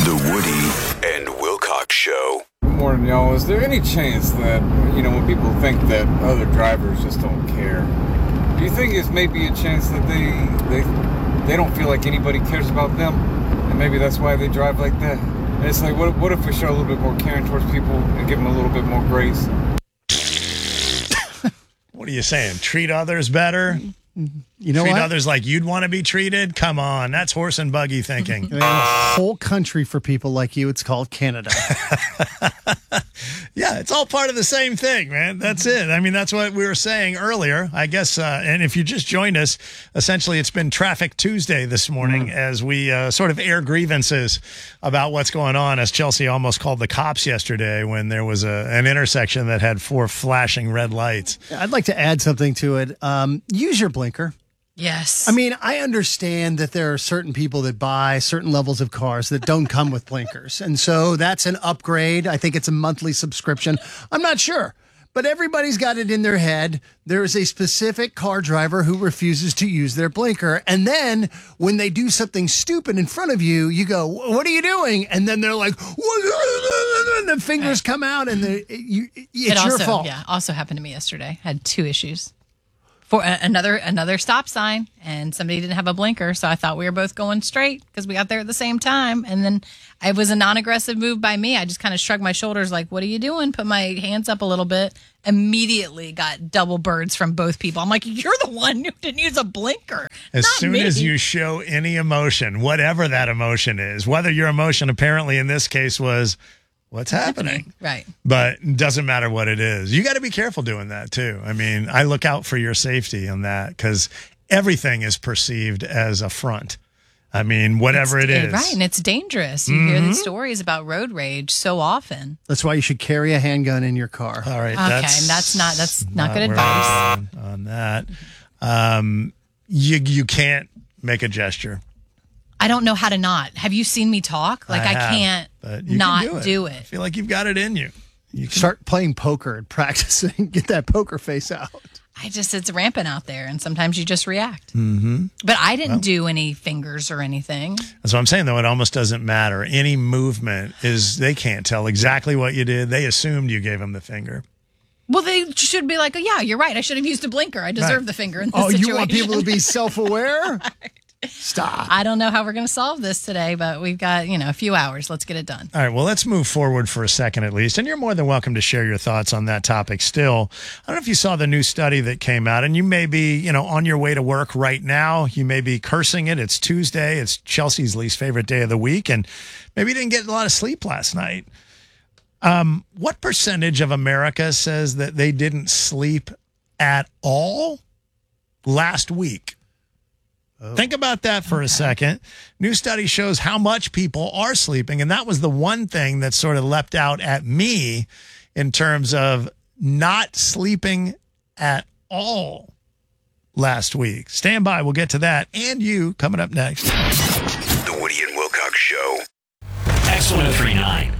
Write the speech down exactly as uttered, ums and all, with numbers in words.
The Woody and Wilcox Show. Good morning, y'all. Is there any chance that, you know, when people think that other drivers just don't care, do you think it's maybe a chance that they they they don't feel like anybody cares about them, and maybe that's why they drive like that? And it's like, what, what if we show a little bit more caring towards people and give them a little bit more grace? What are you saying? Treat others better? You know Treat what? others like you'd want to be treated? Come on, that's horse and buggy thinking. They have a whole country for people like you. It's called Canada. Yeah, it's all part of the same thing, man. That's it. I mean, that's what we were saying earlier, I guess. Uh, and if you just joined us, essentially it's been Traffic Tuesday this morning mm. as we uh, sort of air grievances about what's going on, as Chelsea almost called the cops yesterday when there was a, an intersection that had four flashing red lights. I'd like to add something to it. Um, use your blinker. Yes. I mean, I understand that there are certain people that buy certain levels of cars that don't come with blinkers. And so that's an upgrade. I think it's a monthly subscription. I'm not sure. But everybody's got it in their head. There is a specific car driver who refuses to use their blinker. And then when they do something stupid in front of you, you go, what are you doing? And then they're like, and the fingers come out and the, you, it's it also, your fault. Yeah, also happened to me yesterday. Had two issues. For another another stop sign, and somebody didn't have a blinker, so I thought we were both going straight because we got there at the same time. And then it was a non-aggressive move by me. I just kind of shrugged my shoulders like, what are you doing? Put my hands up a little bit. Immediately got double birds from both people. I'm like, you're the one who didn't use a blinker. As not soon me. as you show any emotion, whatever that emotion is, whether your emotion apparently in this case was, what's happening? Right. But it doesn't matter what it is. You got to be careful doing that, too. I mean, I look out for your safety on that because everything is perceived as a front. I mean, whatever it's, it is. Right, and it's dangerous. You Mm-hmm. hear these stories about road rage so often. That's why you should carry a handgun in your car. All right. Okay, That's and that's not that's not, not good where advice. we're going on that. Um, you, you can't make a gesture. I don't know how to not. Have you seen me talk? Like, I, I have, can't but you not can do it. do it. I feel like you've got it in you. You can, Start playing poker and practicing. Get that poker face out. I just, it's rampant out there, and sometimes you just react. Mm-hmm. But I didn't well, do any fingers or anything. That's what I'm saying, though. It almost doesn't matter. Any movement is, they can't tell exactly what you did. They assumed you gave them the finger. Well, they should be like, oh, yeah, you're right. I should have used a blinker. I deserve right. the finger in this oh, situation. You want people to be self-aware? Stop. I don't know how we're going to solve this today, but we've got, you know, a few hours. Let's get it done. All right. Well, let's move forward for a second at least. And you're more than welcome to share your thoughts on that topic still. I don't know if you saw the new study that came out, and you may be, you know, on your way to work right now. You may be cursing it. It's Tuesday. It's Chelsea's least favorite day of the week. And maybe you didn't get a lot of sleep last night. Um, what percentage of America says that they didn't sleep at all last week? Oh. Think about that for okay. a second. New study shows how much people are sleeping, and that was the one thing that sort of leapt out at me in terms of not sleeping at all last week. Stand by. We'll get to that and you coming up next. The Woody and Wilcox Show. X one oh three point nine.